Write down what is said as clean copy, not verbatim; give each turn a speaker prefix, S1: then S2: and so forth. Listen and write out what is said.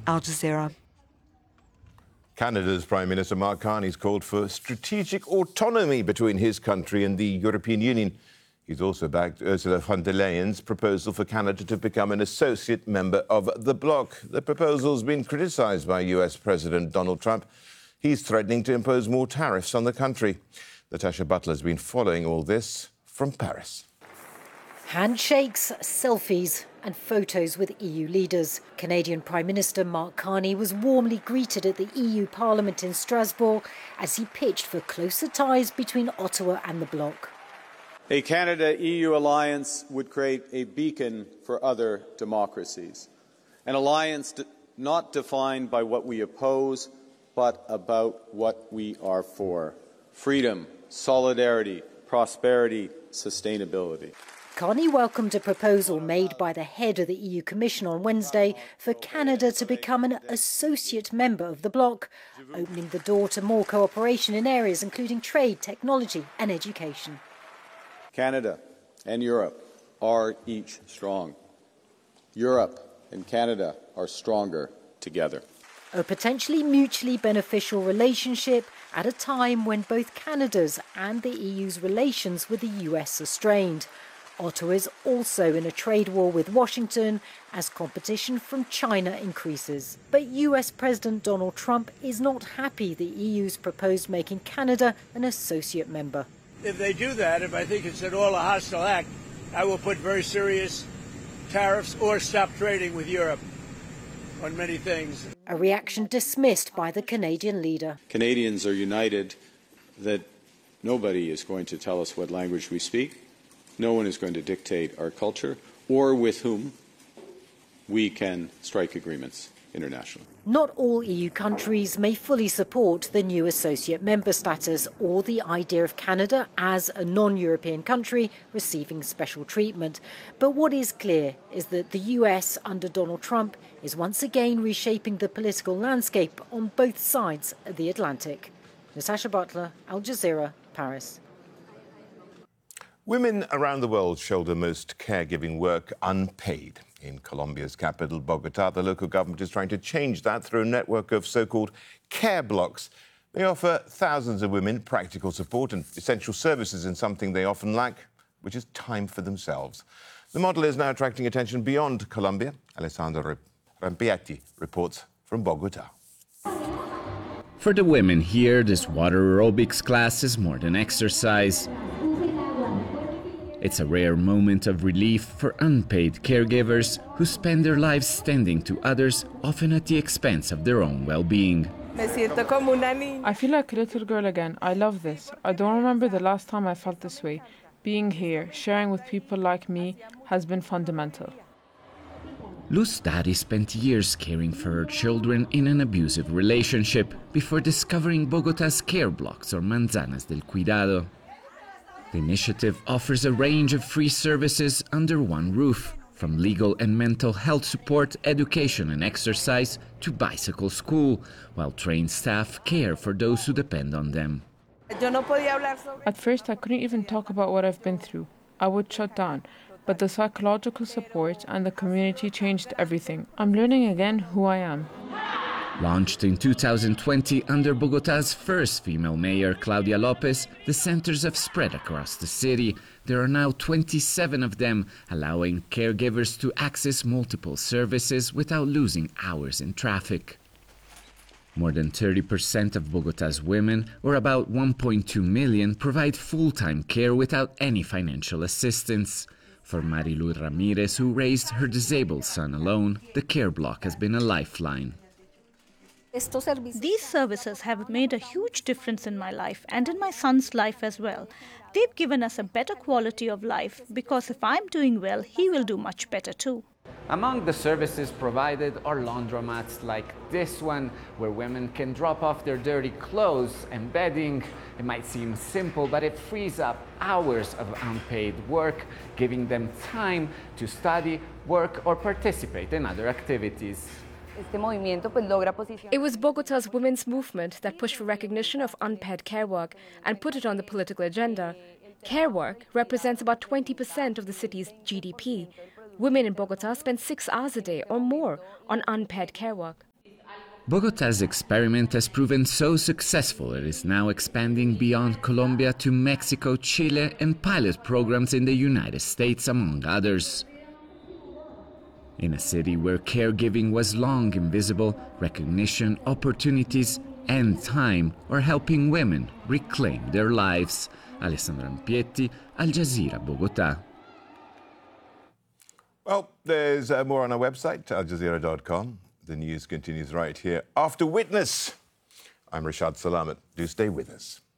S1: Al Jazeera.
S2: Canada's Prime Minister Mark Carney's called for strategic autonomy between his country and the European Union. He's also backed Ursula von der Leyen's proposal for Canada to become an associate member of the bloc. The proposal's been criticised by US President Donald Trump. He's threatening to impose more tariffs on the country. Natasha Butler's been following all this from Paris.
S3: Handshakes, selfies and photos with EU leaders. Canadian Prime Minister Mark Carney was warmly greeted at the EU Parliament in Strasbourg as he pitched for closer ties between Ottawa and the bloc.
S4: A Canada-EU alliance would create a beacon for other democracies. An alliance not defined by what we oppose, but about what we are for. Freedom, solidarity, prosperity, sustainability.
S3: Carney welcomed a proposal made by the head of the EU Commission on Wednesday for Canada to become an associate member of the bloc, opening the door to more cooperation in areas including trade, technology and education.
S4: Canada and Europe are each strong. Europe and Canada are stronger together.
S3: A potentially mutually beneficial relationship at a time when both Canada's and the EU's relations with the US are strained. Ottawa is also in a trade war with Washington as competition from China increases. But US President Donald Trump is not happy the EU's proposed making Canada an associate member.
S5: If they do that, if I think it's at all a hostile act, I will put very serious tariffs or stop trading with Europe on many things.
S3: A reaction dismissed by the Canadian leader.
S4: Canadians are united that nobody is going to tell us what language we speak. No one is going to dictate our culture or with whom we can strike agreements internationally.
S3: Not all EU countries may fully support the new associate member status or the idea of Canada as a non-European country receiving special treatment. But what is clear is that the US under Donald Trump is once again reshaping the political landscape on both sides of the Atlantic. Natasha Butler, Al Jazeera, Paris.
S2: Women around the world shoulder most caregiving work unpaid. In Colombia's capital, Bogotá, the local government is trying to change that through a network of so-called care blocks. They offer thousands of women practical support and essential services in something they often lack, which is time for themselves. The model is now attracting attention beyond Colombia. Alessandro Rampietti reports from Bogotá.
S6: For the women here, this water aerobics class is more than exercise. It's a rare moment of relief for unpaid caregivers who spend their lives tending to others, often at the expense of their own well-being.
S7: I feel like a little girl again. I love this. I don't remember the last time I felt this way. Being here, sharing with people like me, has been fundamental.
S6: Luz Dari spent years caring for her children in an abusive relationship before discovering Bogotá's care blocks or manzanas del cuidado. The initiative offers a range of free services under one roof, from legal and mental health support, education and exercise, to bicycle school, while trained staff care for those who depend on them.
S7: At first, I couldn't even talk about what I've been through. I would shut down, but the psychological support and the community changed everything. I'm learning again who I am.
S6: Launched in 2020 under Bogotá's first female mayor, Claudia Lopez, the centers have spread across the city. There are now 27 of them, allowing caregivers to access multiple services without losing hours in traffic. More than 30% of Bogotá's women, or about 1.2 million, provide full-time care without any financial assistance. For Marilu Ramirez, who raised her disabled son alone, the care block has been a lifeline.
S8: These services have made a huge difference in my life and in my son's life as well. They've given us a better quality of life because if I'm doing well, he will do much better too.
S9: Among the services provided are laundromats like this one, where women can drop off their dirty clothes and bedding. It might seem simple, but it frees up hours of unpaid work, giving them time to study, work, or participate in other activities.
S10: It was Bogotá's women's movement that pushed for recognition of unpaid care work and put it on the political agenda. Care work represents about 20% of the city's GDP. Women in Bogotá spend 6 hours a day or more on unpaid care work.
S6: Bogotá's experiment has proven so successful it is now expanding beyond Colombia to Mexico, Chile, and pilot programs in the United States, among others. In a city where caregiving was long invisible, recognition, opportunities, and time are helping women reclaim their lives. Alessandra Ampietti, Al Jazeera, Bogotá.
S2: Well, there's more on our website, aljazeera.com. The news continues right here after Witness. I'm Rashad Salamat. Do stay with us.